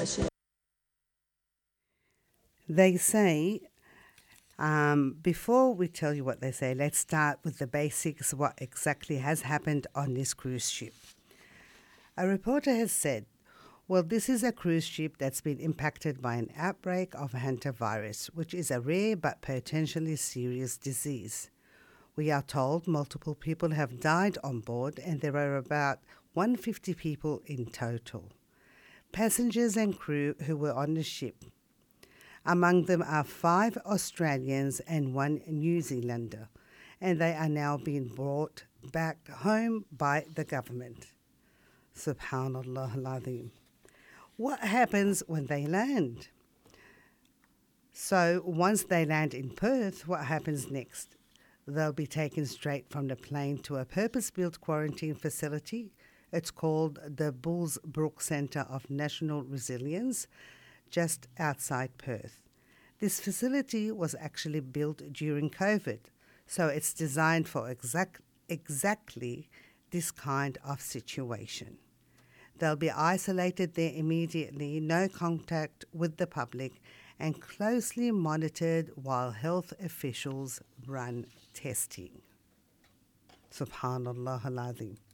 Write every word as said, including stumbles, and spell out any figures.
باشه. They say, um, before we tell you what they say, let's start with the basics, what exactly has happened on this cruise ship. A reporter has said, well, this is a cruise ship that's been impacted by an outbreak of hantavirus, which is a rare but potentially serious disease. We are told multiple people have died on board and there are about one hundred fifty people in total. Passengers and crew who were on the ship. Among them are five Australians and one New Zealander, and they are now being brought back home by the government. Subhanallah al-Azim. What happens when they land? So once they land in Perth, what happens next? They'll be taken straight from the plane to a purpose-built quarantine facility. It's called the Bullsbrook Centre of National Resilience, just outside Perth. This facility was actually built during COVID, so it's designed for exact, exactly this kind of situation. They'll be isolated there immediately, no contact with the public, and closely monitored while health officials run testing. Subhanallah al-Azim.